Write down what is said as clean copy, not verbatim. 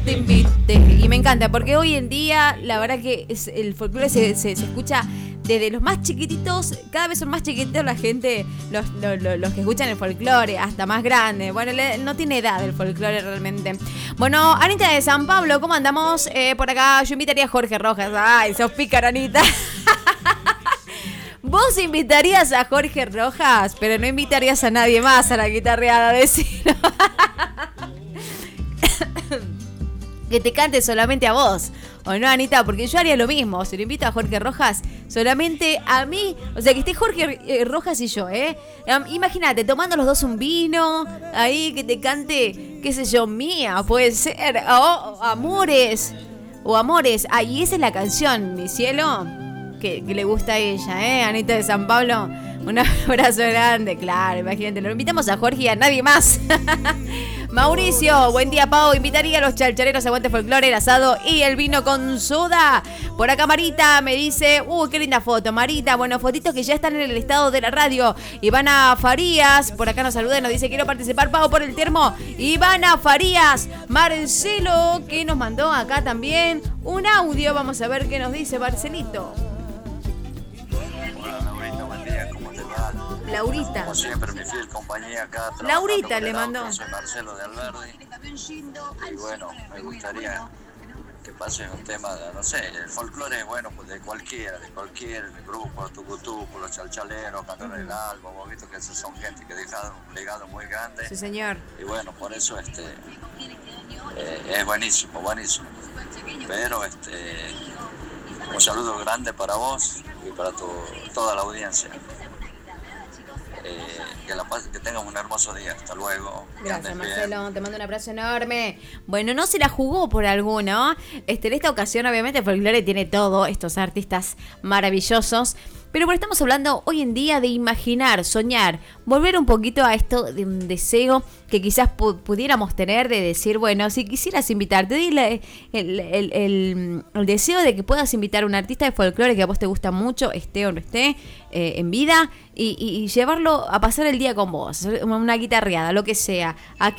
te invite. Y me encanta, porque hoy en día, la verdad que el folclore se escucha desde los más chiquititos, cada vez son más chiquititos la gente, los que escuchan el folclore, hasta más grandes. Bueno, no tiene edad el folclore realmente. Bueno, Anita de San Pablo, ¿cómo andamos? Por acá yo invitaría a Jorge Rojas. Ay, sos pícara, Anita. Vos invitarías a Jorge Rojas, pero no invitarías a nadie más a la guitarreada, decilo. Que te cante solamente a vos, ¿o no, Anita? Porque yo haría lo mismo, si lo invito a Jorge Rojas, solamente a mí, o sea, que esté Jorge Rojas y yo, Imagínate, tomando los dos un vino, ahí que te cante, qué sé yo, Mía, puede ser, o Amores, ahí esa es la canción, mi cielo, que le gusta a ella, Anita de San Pablo. Un abrazo grande, claro, imagínate, lo invitamos a Jorge y a nadie más. Mauricio, buen día, Pau. Invitaría a los chalchareros a Aguante Folclore, el asado y el vino con soda. Por acá Marita me dice, qué linda foto, Marita. Bueno, fotitos que ya están en el estado de la radio. Ivana Farías, por acá nos saluda y nos dice, quiero participar, Pau, por el termo. Ivana Farías. Marcelo, que nos mandó acá también un audio. Vamos a ver qué nos dice Marcelito. Laurita. Como siempre, mi fiel compañía acá. Laurita le mandó. Soy Marcelo de Alberdi. Y bueno, me gustaría que pase un tema, no sé, el folclore es bueno pues de cualquier grupo, Tucutuco, los chalchaleros, Cantores del Albo, vos visto que esos son gente que dejaron un legado muy grande. Sí, señor. Y bueno, por eso es buenísimo. Pero un saludo grande para vos y para toda la audiencia. Que tengan un hermoso día. Hasta luego. Gracias, Marcelo. Te mando un abrazo enorme. Bueno, no se la jugó por alguno. En esta ocasión, obviamente, el folclore tiene todo, estos artistas maravillosos. Pero bueno, estamos hablando hoy en día de imaginar, soñar, volver un poquito a esto de un deseo que quizás pudiéramos tener de decir, bueno, si quisieras invitar, te di el deseo de que puedas invitar a un artista de folclore que a vos te gusta mucho, esté o no esté, en vida, y llevarlo a pasar el día con vos, una guitarreada, lo que sea.